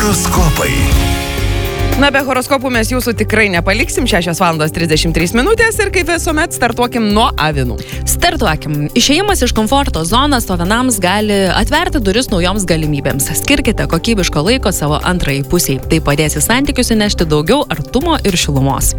Horoskopai. Na, be horoskopų mes jūsų tikrai nepaliksim. 6:33 ir kaip visuomet startuokim nuo avinų. Startuokim. Išėjimas iš komforto zonos avinams gali atverti duris naujoms galimybėms. Skirkite kokybiško laiko savo antrajai pusiai. Tai padės į santykius įnešti daugiau artumo ir šilumos.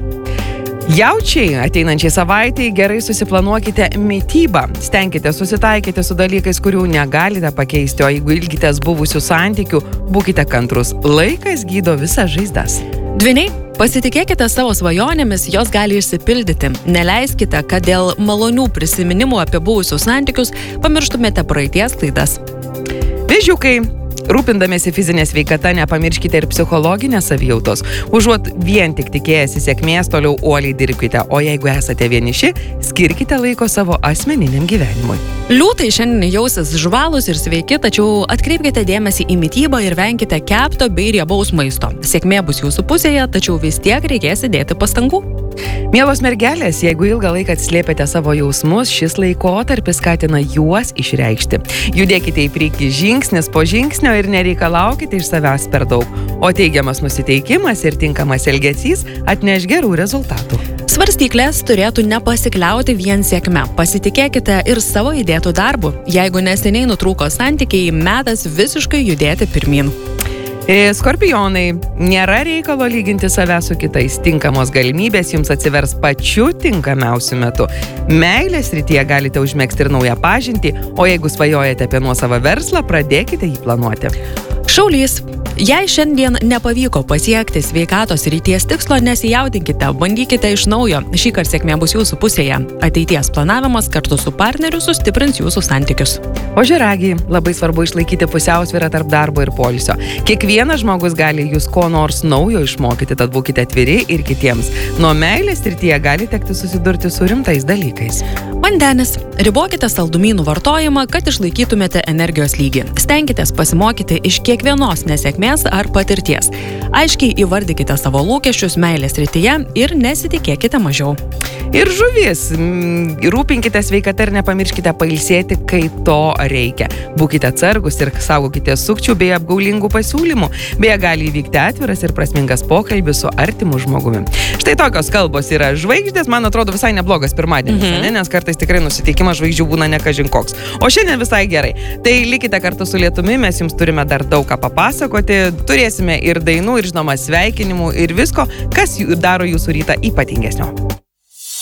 Jaučiai, ateinančiai savaitai gerai susiplanuokite mitybą. Stenkite susitaikyti su dalykais, kurių negalite pakeisti, o jeigu ilgitės buvusių santykių, būkite kantrus. Laikas gydo visas žaizdas. Dvyniai, pasitikėkite savo svajonėmis, jos gali išsipildyti. Neleiskite, kad dėl malonių prisiminimų apie buvusius santykius pamirštumėte praeities klaidas. Vėžiukai. Rūpindamėsi fizinė sveikata, nepamirškite ir psichologinės savijautos. Užuot vien tik tikėjęsi sėkmės, toliau uoliai dirbkite, o jeigu esate vieniši, skirkite laiko savo asmeniniam gyvenimui. Liūtai šiandien jausis žvalūs ir sveiki, tačiau atkreipkite dėmesį į mitybą ir venkite kepto bei riebaus maisto. Sėkmė bus jūsų pusėje, tačiau vis tiek reikės įdėti pastangų. Mielos mergelės, jeigu ilgą laiką atslėpėte savo jausmus, šis laikotarpis skatina juos išreikšti. Judėkite į priekį žingsnis po žingsnio ir nereikalaukite iš savęs per daug, o teigiamas nusiteikimas ir tinkamas elgesys atneš gerų rezultatų. Svarstyklės turėtų nepasikliauti vien sėkme. Pasitikėkite ir savo įdėtų darbų. Jeigu neseniai nutrūko santykiai, metas visiškai judėti pirmyn. Skorpionai, nėra reikalo lyginti save su kitais. Tinkamos galimybės jums atsivers pačiu tinkamiausiu metu. Meilės srityje galite užmegzti ir naują pažintį, o jeigu svajojate apie nuosavą verslą, pradėkite jį planuoti. Šaulys. Jei šiandien nepavyko pasiekti sveikatos ryties tikslo, nesijaudinkite, bandykite iš naujo. Šįkart sėkmė bus jūsų pusėje. Ateities planavimas kartu su partneriu sustiprins jūsų santykius. Ožiaragiai, labai svarbu išlaikyti pusiausvyrą tarp darbo ir poilsio. Kiekvienas žmogus gali jūs ko nors naujo išmokyti, tad būkite atviri ir kitiems. Nuo meilės srityje gali tekti susidurti su rimtais dalykais. Vandenis. Ribokite saldumynų vartojimą, kad išlaikytumėte energijos lygį. Stenkitės pasimokyti iš kiekvienos nesėkmės ar patirties. Aiškiai įvardykite savo lūkesčius meilės srityje ir nesitikėkite mažiau. Ir žuvis. Rūpinkite sveikatą ir nepamirškite pailsėti, kai to reikia. Būkite atsargus ir saugokite sukčių bei apgaulingų pasiūlymų. Beje, gali įvykti atviras ir prasmingas pokalbis su artimu žmogumi. Štai tokios kalbos yra žvaigždės, man atrodo visai neblogas pirmadienis, nes kartais tikrai nusiteikimas žvaigždžių būna ne kažin koks. O šiandien visai gerai. Tai likite kartu su Lietumi, mes jums turime dar daug ką papasakoti. Turėsime ir dainų, ir žinoma sveikinimų, ir visko, kas daro jūsų rytą ypatingesnio.